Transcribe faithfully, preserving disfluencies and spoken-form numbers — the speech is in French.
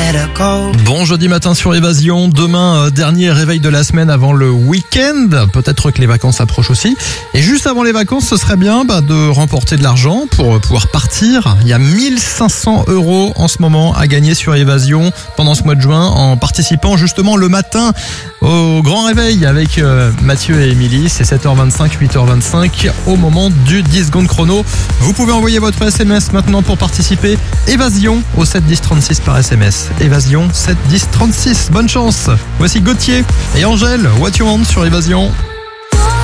let her go. Bon jeudi matin sur Évasion, demain euh, dernier réveil de la semaine avant le week-end, peut-être que les vacances approchent aussi. Et juste avant les vacances, ce serait bien bah, de remporter de l'argent pour euh, pouvoir partir. Il y a mille cinq cents euros en ce moment à gagner sur Évasion pendant ce mois de juin en participant justement le matin au grand réveil avec euh, Mathieu et Émilie. C'est sept heures vingt-cinq, huit heures vingt-cinq au moment du dix secondes chrono. Vous pouvez envoyer votre S M S maintenant pour participer. Évasion au sept dix trente-six par S M S. Évasion sept dix trente-six. Bonne chance. Voici Gauthier et Angèle. What You Want sur Évasion.